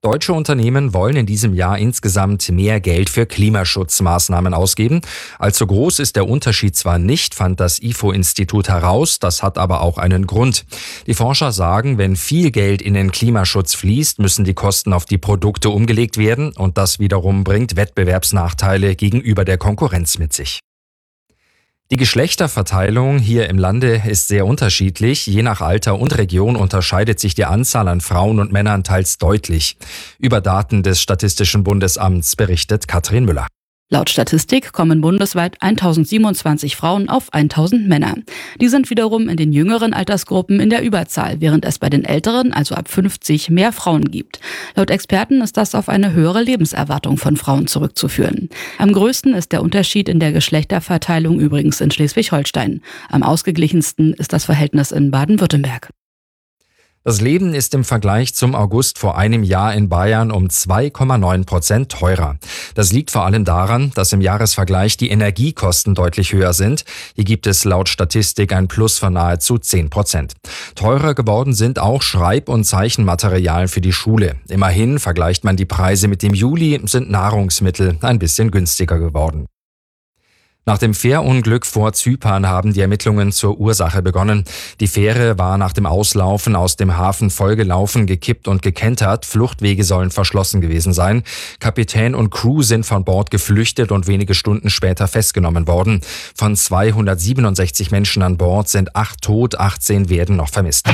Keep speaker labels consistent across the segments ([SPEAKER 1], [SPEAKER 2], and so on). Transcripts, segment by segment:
[SPEAKER 1] Deutsche Unternehmen wollen in diesem Jahr insgesamt mehr Geld für Klimaschutzmaßnahmen ausgeben. Allzu groß ist der Unterschied zwar nicht, fand das IFO-Institut heraus, das hat aber auch einen Grund. Die Forscher sagen, wenn viel Geld in den Klimaschutz fließt, müssen die Kosten auf die Produkte umgelegt werden und das wiederum bringt Wettbewerbsnachteile gegenüber der Konkurrenz mit sich. Die Geschlechterverteilung hier im Lande ist sehr unterschiedlich. Je nach Alter und Region unterscheidet sich die Anzahl an Frauen und Männern teils deutlich. Über Daten des Statistischen Bundesamts berichtet Katrin Müller.
[SPEAKER 2] Laut Statistik kommen bundesweit 1027 Frauen auf 1000 Männer. Die sind wiederum in den jüngeren Altersgruppen in der Überzahl, während es bei den älteren, also ab 50, mehr Frauen gibt. Laut Experten ist das auf eine höhere Lebenserwartung von Frauen zurückzuführen. Am größten ist der Unterschied in der Geschlechterverteilung übrigens in Schleswig-Holstein. Am ausgeglichensten ist das Verhältnis in Baden-Württemberg.
[SPEAKER 1] Das Leben ist im Vergleich zum August vor einem Jahr in Bayern um 2,9% teurer. Das liegt vor allem daran, dass im Jahresvergleich die Energiekosten deutlich höher sind. Hier gibt es laut Statistik ein Plus von nahezu 10%. Teurer geworden sind auch Schreib- und Zeichenmaterialien für die Schule. Immerhin, vergleicht man die Preise mit dem Juli, sind Nahrungsmittel ein bisschen günstiger geworden. Nach dem Fährunglück vor Zypern haben die Ermittlungen zur Ursache begonnen. Die Fähre war nach dem Auslaufen aus dem Hafen vollgelaufen, gekippt und gekentert. Fluchtwege sollen verschlossen gewesen sein. Kapitän und Crew sind von Bord geflüchtet und wenige Stunden später festgenommen worden. Von 267 Menschen an Bord sind 8 tot, 18 werden noch vermisst.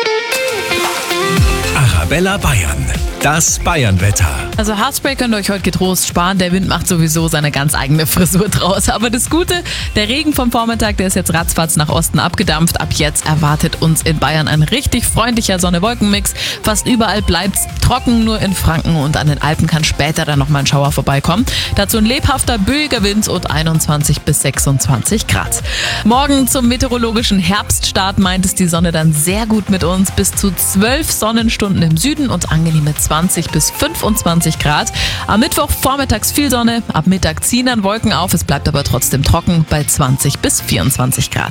[SPEAKER 3] Arabella Bayern, das Bayernwetter.
[SPEAKER 4] Also Haarspray könnt ihr euch heute getrost sparen. Der Wind macht sowieso seine ganz eigene Frisur draus. Aber das Gute, der Regen vom Vormittag, der ist jetzt ratzfatz nach Osten abgedampft. Ab jetzt erwartet uns in Bayern ein richtig freundlicher Sonne-Wolken-Mix. Fast überall bleibt's trocken, nur in Franken und an den Alpen kann später dann nochmal ein Schauer vorbeikommen. Dazu ein lebhafter, böiger Wind und 21 bis 26 Grad. Morgen zum meteorologischen Herbststart meint es die Sonne dann sehr gut mit uns. Bis zu 12 Sonnenstunden im Süden und angenehme 20 bis 25 Grad. Am Mittwoch vormittags viel Sonne, ab Mittag ziehen dann Wolken auf, es bleibt aber trotzdem trocken bei 20 bis 24 Grad.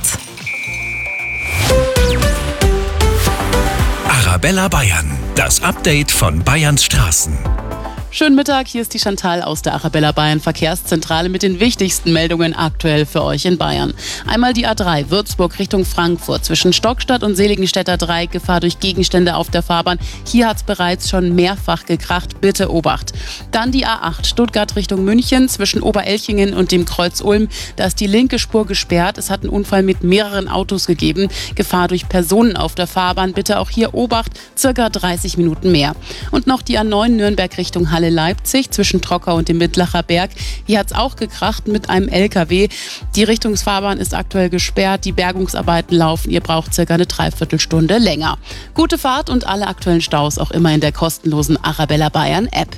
[SPEAKER 3] Arabella Bayern, das Update von Bayerns Straßen.
[SPEAKER 5] Schönen Mittag, hier ist die Chantal aus der Arabella Bayern Verkehrszentrale mit den wichtigsten Meldungen aktuell für euch in Bayern. Einmal die A3 Würzburg Richtung Frankfurt zwischen Stockstadt und Seligenstädter Dreieck, Gefahr durch Gegenstände auf der Fahrbahn. Hier hat es bereits schon mehrfach gekracht, bitte Obacht. Dann die A8 Stuttgart Richtung München zwischen Oberelchingen und dem Kreuz Ulm. Da ist die linke Spur gesperrt. Es hat einen Unfall mit mehreren Autos gegeben. Gefahr durch Personen auf der Fahrbahn, bitte auch hier Obacht, circa 30 Minuten mehr. Und noch die A9 Nürnberg Richtung Halle Leipzig zwischen Trockau und dem Mittlacher Berg. Hier hat es auch gekracht mit einem LKW. Die Richtungsfahrbahn ist aktuell gesperrt. Die Bergungsarbeiten laufen. Ihr braucht circa eine Dreiviertelstunde länger. Gute Fahrt und alle aktuellen Staus auch immer in der kostenlosen Arabella Bayern App.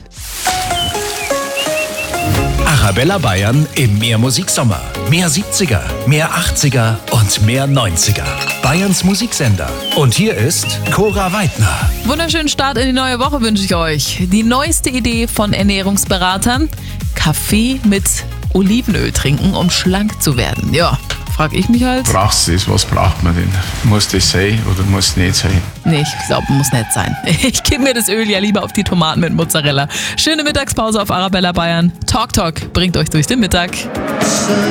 [SPEAKER 3] Arabella Bayern im Mehrmusiksommer. Mehr 70er, mehr 80er und mehr 90er. Bayerns Musiksender. Und hier ist Cora Weidner.
[SPEAKER 4] Wunderschönen Start in die neue Woche wünsche ich euch. Die neueste Idee von Ernährungsberatern: Kaffee mit Olivenöl trinken, um schlank zu werden. Ja, frage ich mich halt.
[SPEAKER 6] Brauchst du das? Was braucht man denn? Muss das sein oder muss es nicht sein?
[SPEAKER 4] Nee, ich glaube, muss nicht sein. Ich gebe mir das Öl ja lieber auf die Tomaten mit Mozzarella. Schöne Mittagspause auf Arabella Bayern. Talk bringt euch durch den Mittag.